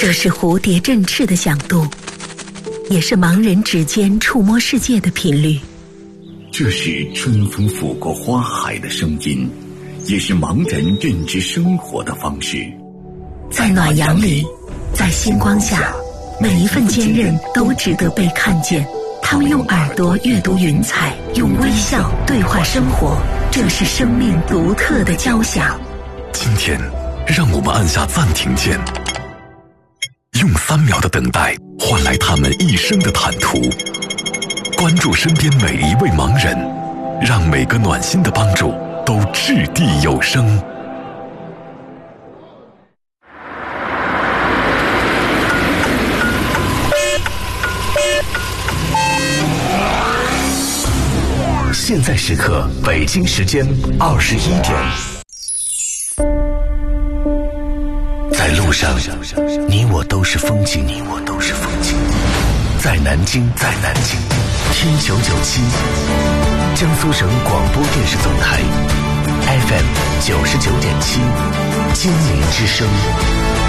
这是蝴蝶振翅的响度，也是盲人指尖触摸世界的频率。 这是春风拂过花海的声音，也是盲人认知生活的方式。 在暖阳里，在星光下，每一份坚韧都值得被看见。他们用耳朵阅读云彩，用微笑对话生活，这是生命独特的交响。 今天让我们按下暂停键，用3秒的等待换来他们一生的坦途。关注身边每一位盲人，让每个暖心的帮助都掷地有声。现在时刻，北京时间21点。在路上，你我都是风景，在南京，听997，江苏省广播电视总台 FM 99.7，金陵之声。